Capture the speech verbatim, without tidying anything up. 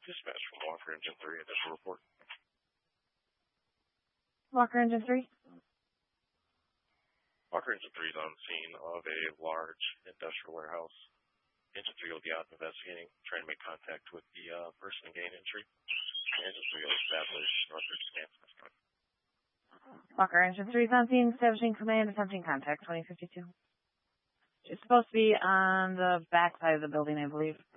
Dispatch from Walker Engine three, initial report. Walker Engine three. Walker Engine three is on scene of a large industrial warehouse. Engine three will be out investigating, trying to make contact with the uh, person and gain entry. Engine three will establish Northridge command system. Walker Engine three is on scene, establishing command, attempting contact, twenty fifty-two. It's supposed to be on the back side of the building, I believe.